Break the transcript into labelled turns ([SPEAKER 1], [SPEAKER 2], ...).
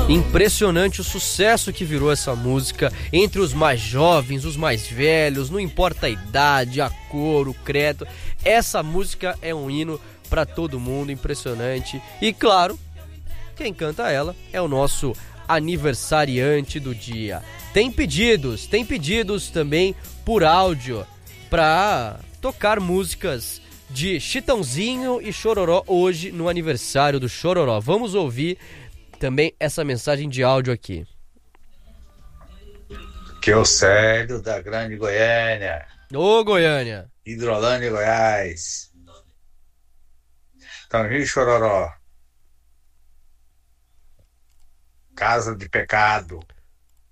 [SPEAKER 1] Impressionante o sucesso que virou essa música entre os mais jovens, os mais velhos, não importa a idade, a cor, o credo. Essa música é um hino para todo mundo, impressionante. E claro, quem canta ela é o nosso aniversariante do dia. Tem pedidos também por áudio para tocar músicas de Chitãozinho e Chororó hoje no aniversário do Chororó. Vamos ouvir também essa mensagem de áudio aqui.
[SPEAKER 2] Que é o Célio da Grande Goiânia.
[SPEAKER 1] Ô Goiânia!
[SPEAKER 2] Hidrolândia, Goiás. Chitãozinho e Chororó. Casa de Pecado.